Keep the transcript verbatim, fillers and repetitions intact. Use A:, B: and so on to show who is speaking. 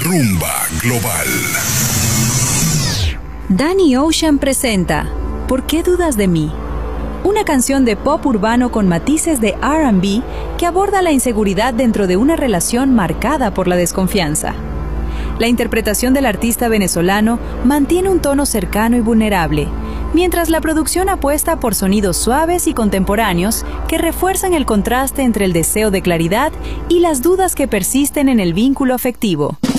A: Rumba Global.
B: Danny Ocean presenta ¿Por qué dudas de mí? Una canción de pop urbano con matices de R and B que aborda la inseguridad dentro de una relación marcada por la desconfianza. La interpretación del artista venezolano mantiene un tono cercano y vulnerable, mientras la producción apuesta por sonidos suaves y contemporáneos que refuerzan el contraste entre el deseo de claridad y las dudas que persisten en el vínculo afectivo.